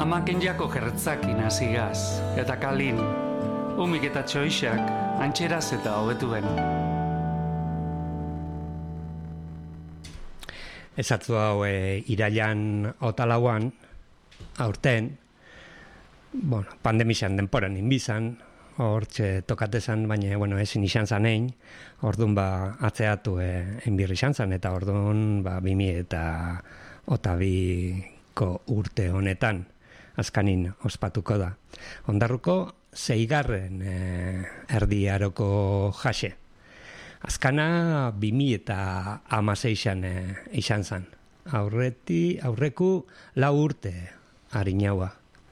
Amaken jako jertzakin hazigaz, eta kalin, umik eta txoixak, antxeraz eta hobetu ben. Ezatzu hau irailan otalauan, aurten, pandemisian denporan inbizan, hortxe tokatezan, baina ezin izan zanein, orduan atzeatu enbirri izan zan, eta orduan 2022ko urte honetan, azkanin ospatuko da. Ondarruko 6. erdiaroko jase. Azkana 2016an izan zan. Aurreku 4 urte harinaua.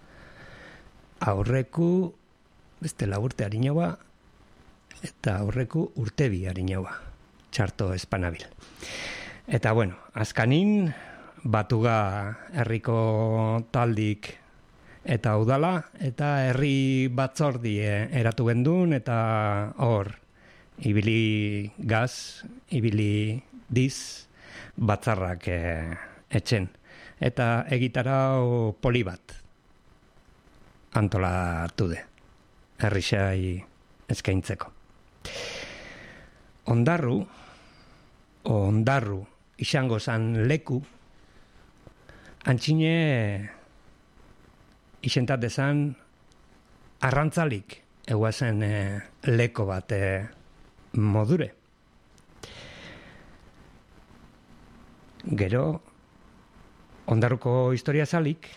Aurreku beste 4 urte harinaua eta aurreku urte 2 harinaua. Txarto espanabil. Eta azkanin batuga herriko taldik eta udala eta herri batzordi eratu gendun eta hor ibili gaz, ibili diz batzarrak etxen. Eta egitarau poli bat antolatu de, herrixai eskaintzeko. Ondarru izango zan leku, antxine izentatezan arrantzalik eguazen leko bat modure. Gero, Ondarruko historia zalik,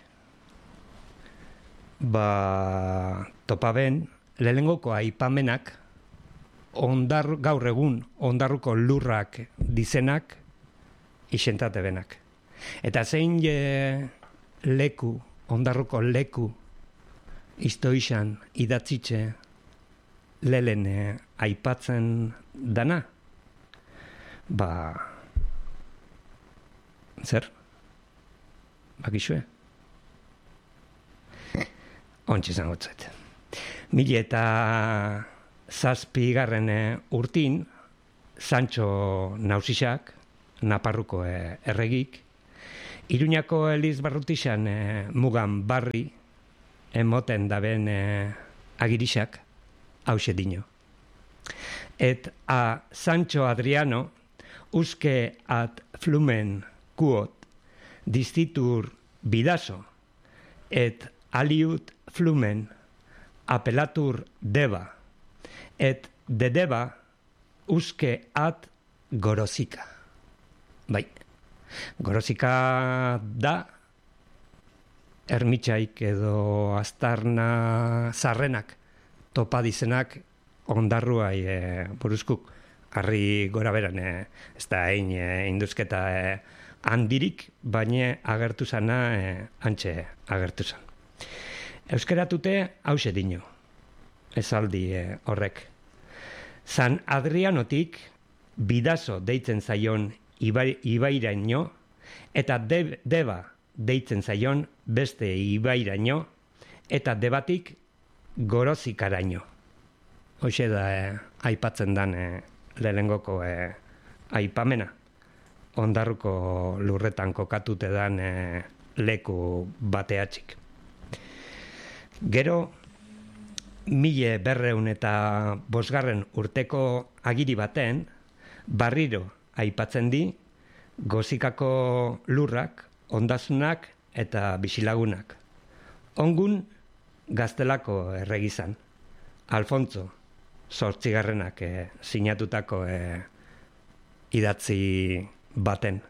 topaben lehenengoko aipamenak gaur egun Ondarruko lurrak dizenak izentate benak. Eta zein leku, Ondarruko leku istoizan idatzitxe lehen aipatzen dana? Zer? Bakizue? Ontsi zango zait. 2007 urtin, Sancho Nausixak, Naparruko erregik, Iruñako Eliz Barrutixan mugan barri, emoten daben agirisak, hause dino. Et a Sancho Adriano, uske at flumen kuot, distitur bidaso, et aliut flumen apelatur deba, et de deba uske at gorosika. Bai, gorosika da ermitxaik edo aztarna zarrenak topadizenak ondarruai buruzkuk. Harri gora beran, ez da hain induzketa handirik, baina agertu zana antxe agertu zan. Euskeratute hause dino, esaldi horrek. San Adrianotik bidaso deitzen zaion ibairaino, eta deba deitzen zaion beste ibairaino, eta debatik gorozikaraino. Hoxe da aipatzen dan lehenengoko aipamena. Ondarruko lurretan kokatute dan leku bateatxik. Gero, 1205 urteko agiri baten, barriro aipatzen di, gozikako lurrak, ondasunak eta bisilagunak. Ongun gaztelako erregizan, Alfonso 8 sinatutako idatzi baten.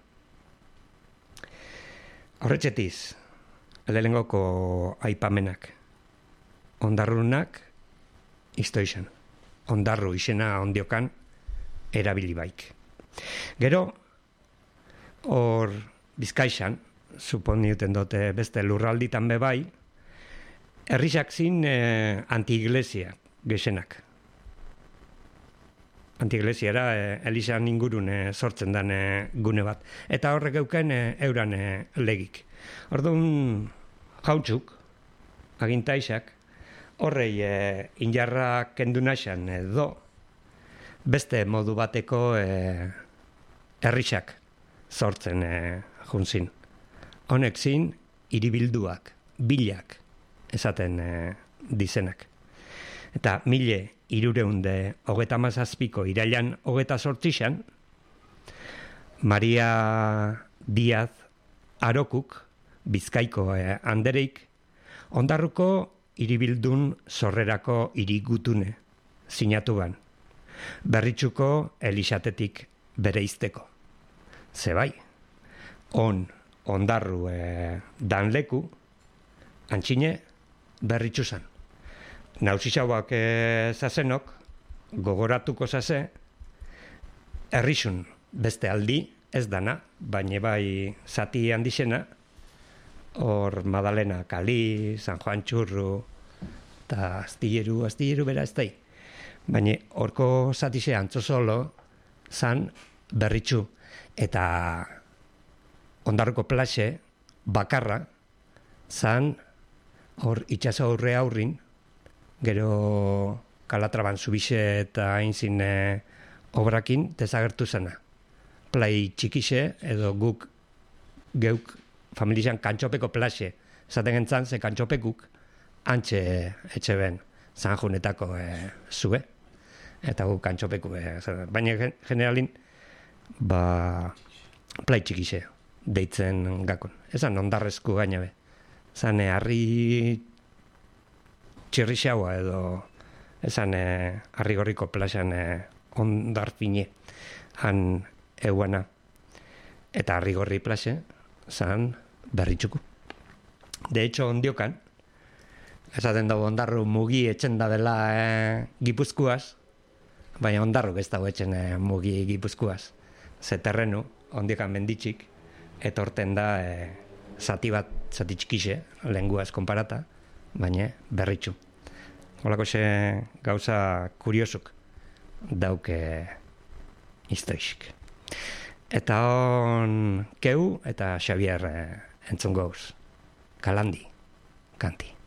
Horretxetiz, lehenengoko aipamenak. Ondarrunak istoizan. Ondarru izena ondiokan erabili baik. Gero, hor Bizkaixan, suponiuten dute beste lurralditan bebai, herrisak zin anti-iglesia gesenak. Anti-iglesiara elizan ingurun sortzen den gune bat. Eta horrek euken euran legik. Orduan jautzuk, agintaixak, horrei injarra kendu naixan edo beste modu bateko herrisak sortzen junzin. Honek zin hiribilduak bilak esaten dizenak. Eta 1337ko irailan 28an, Maria Diaz Arokuk, Bizkaiko andereik, Ondarruko hiribildun sorrerako hirigutune sinatu ban. Berritxuko Elixatetik bereizteko. Zebai, Ondarru danleku, antxine berritxu zan. Nausixauak zazenok, gogoratuko zaze, herrixun beste aldi, ez dana, baina bai zati handixena, hor Madalena Kali, San Juan Txurru, eta astilleru bera ez dai. Baina horko zatixe antzozolo zan berritxu. Eta Ondarruko plaxe bakarra zan hor itxaso aurre aurrin, gero Kalatraban zubixe eta aintzin obrakin desagertu zena. Plai txikixe edo geuk familizan kantxopeko plaxe zaten gentzan, ze kantxopekuk antxe etxe ben Sanjunetako zue. Eta guk kantxopeku. Baina generalin plai txikixe deitzen gakon. Ezan ondarrezku gaina be. Zan harri txirrixaua edo ezan harri gorriko plaxan ondarfine han euana. Eta harri gorri plaxe zan berritxuku. De hecho, ondiokan, esaten dago Ondarru mugi etxen da dela Gipuzkoaz, baina Ondarruk ez dago etxen mugi Gipuzkoaz. Ze terrenu, ondiokan menditxik, etorten da zati txikixe, lenguaz konparata, baina berritxu. Holako gauza kuriosuk dauke historisik. Eta Keu eta Xavier entzun gauz. Kalandi, kanti.